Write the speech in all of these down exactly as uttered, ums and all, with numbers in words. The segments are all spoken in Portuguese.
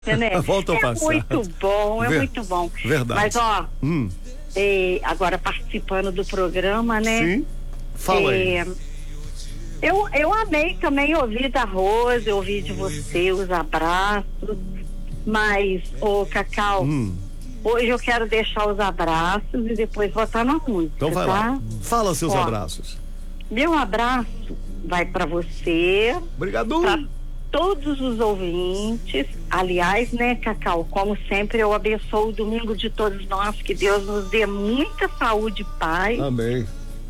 Né? Volta ao é passado. muito bom, é Ver... muito bom. Verdade. Mas ó, hum. é, agora participando do programa, né? Sim. Fala é, aí. Eu, eu amei também ouvir da Rose, ouvir de você, os abraços. Mas, ô Cacau, hum. hoje eu quero deixar os abraços e depois votar na música. Então vai tá? lá. Fala seus ó, abraços. Meu abraço vai para você. Obrigado. Pra todos os ouvintes. Aliás, né, Cacau, como sempre eu abençoo o domingo de todos nós, que Deus nos dê muita saúde e paz. Amém.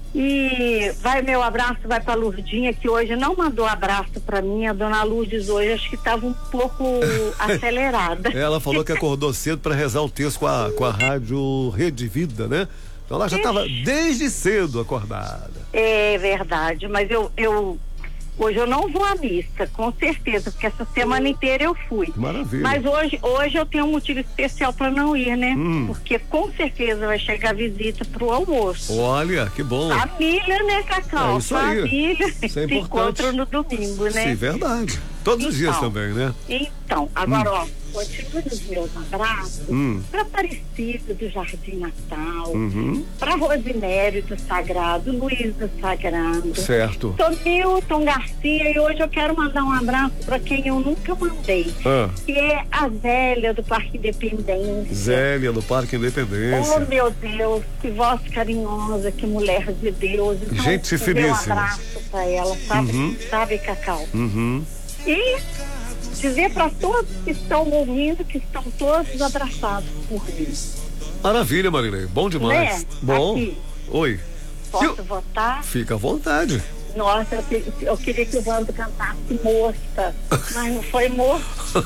E vai meu abraço, vai pra Lurdinha, que hoje não mandou abraço pra mim. A dona Lourdes hoje acho que estava um pouco acelerada. Ela falou que acordou cedo para rezar o texto com a, com a rádio Rede Vida, né? Então ela já estava desde cedo acordada. É verdade, mas eu, eu hoje eu não vou à missa, com certeza, porque essa semana inteira eu fui. Que maravilha. Mas hoje, hoje eu tenho um motivo especial para não ir, né? Hum. Porque com certeza vai chegar visita pro almoço. Olha, que bom. Família, né, Cacau? É isso aí. Família. Isso é se importante. encontram no domingo, né? Sim, verdade. Todos os dias Então, também, né? Então, agora, Hum. ó, continuo os meus abraços Hum. para Aparecida do Jardim Natal, Uhum. para Rosimério do Sagrado, Luiz do Sagrado. Certo. Sou Milton Garcia e hoje eu quero mandar um abraço para quem eu nunca mandei, Ah. que é a Zélia do Parque Independência. Zélia do Parque Independência. Oh, meu Deus, que voz carinhosa, que mulher de Deus. Então, Gente um finíssima. abraço para ela, sabe? Uhum. Sabe, Cacau? Uhum. E dizer para todos que estão ouvindo que estão todos abraçados por mim. Maravilha, Marilei. Bom demais. Né? Bom. Aqui. Oi. Posso Eu- votar? Fica à vontade. Nossa, eu, que- eu queria que o Wando cantasse Moça, mas não foi moça.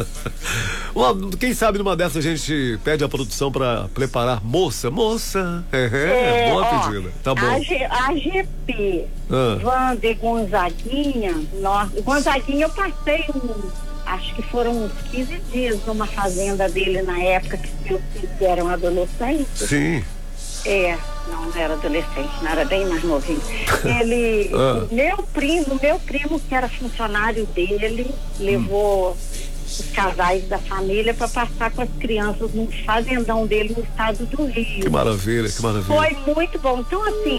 Ó, quem sabe numa dessas a gente pede a produção pra preparar moça, moça. É, boa ó, pedida. Tá bom. A, G, a G P, Ah. Wanda e Gonzaguinha, nossa, Gonzaguinha eu passei um, acho que foram uns quinze dias numa fazenda dele na época que meus filhos eram adolescentes. Sim. É, não, não era adolescente, não era bem mais novinho. Ele, Ah. meu primo, meu primo que era funcionário dele, levou os casais da família para passar com as crianças num fazendão dele no estado do Rio. Que maravilha, que maravilha. Foi muito bom. Então, assim,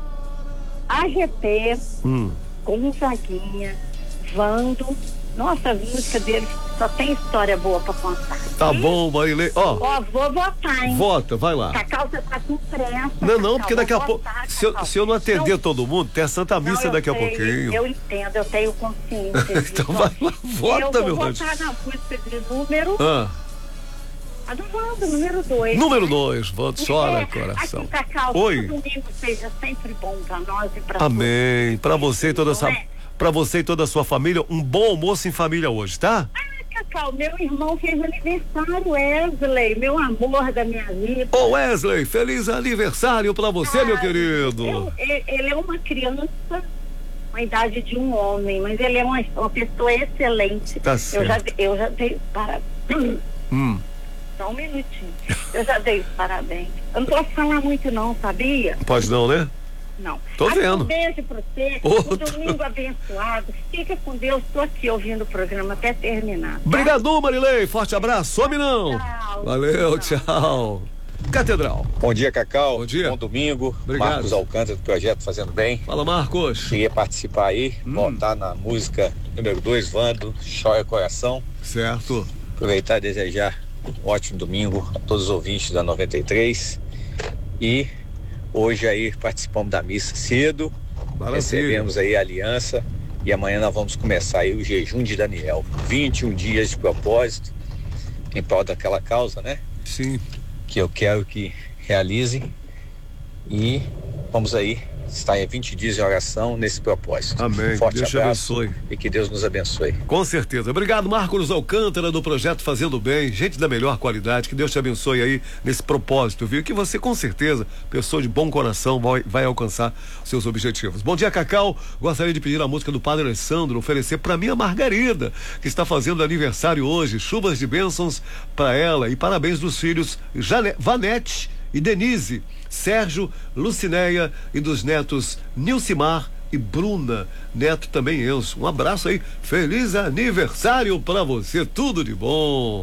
a G P, Hum. Gonzaguinha, Vando, nossa, a música deles só tem história boa para contar. Tá E, bom, Marilei. Ó, ó, vou votar, hein? vota, vai lá. Cacau, você tá com pressa. Não, não, Cacau, porque daqui a vou pouco, votar, se eu, Cacau. se eu não atender Não, todo mundo, tem a Santa não, Missa eu daqui a sei, pouquinho. Eu entendo, eu tenho consciência disso. Então vai lá, vota, eu meu vou anjo. votar na música de número, Ah, a do Wanda, número dois. número dois, voto, chora, É, coração. Aqui, Cacau, Oi. que o domingo seja sempre bom pra nós e pra Amém. Pra você e toda essa, Não é? pra você e toda a sua família, um bom almoço em família hoje, tá? Ah, Cacau, meu irmão fez aniversário, Wesley, meu amor da minha vida. Ô Wesley, feliz aniversário pra você, meu Ah, querido. eu- ele, ele é uma criança, uma idade de um homem, mas ele é uma, uma pessoa excelente. Tá eu já, certo. eu já dei para. Hum. Só um minutinho. Eu já dei os parabéns. Eu não posso falar muito não, sabia? Pode não, né? Não. Tô Aqui, vendo. Um beijo pra você. Outro. Um domingo abençoado. Fica com Deus. Tô aqui ouvindo o programa até terminar. Tá? Obrigado, Marilei. Forte abraço. Some não. Tchau. Valeu, Tchau. tchau. Catedral. Bom dia, Cacau. Bom dia. Bom domingo. Obrigado. Marcos Alcântara do Projeto Fazendo Bem. Fala, Marcos. Queria participar aí, Hum. votar na música número dois, Vando, Chora Coração. Certo. Aproveitar e desejar um ótimo domingo a todos os ouvintes da noventa e três. E hoje aí participamos da missa cedo. Maravilha. Recebemos aí a aliança e amanhã nós vamos começar aí o jejum de Daniel. vinte e um dias de propósito em prol daquela causa, né? Sim. Que eu quero que realizem, e vamos aí estar em vinte dias de oração nesse propósito. Amém. Forte Deus te abraço abençoe. e que Deus nos abençoe. Com certeza. Obrigado, Marcos Alcântara, do Projeto Fazendo Bem. Gente da melhor qualidade. Que Deus te abençoe aí nesse propósito, viu? Que você, com certeza, pessoa de bom coração, vai, vai alcançar seus objetivos. Bom dia, Cacau. Gostaria de pedir a música do Padre Alessandro, oferecer para minha Margarida, que está fazendo aniversário hoje. Chuvas de bênçãos para ela e parabéns dos filhos Jane, Vanete e Denise, Sérgio, Lucinéia e dos netos Nilcimar e Bruna, neto também Enzo. Um abraço aí, feliz aniversário pra você, tudo de bom.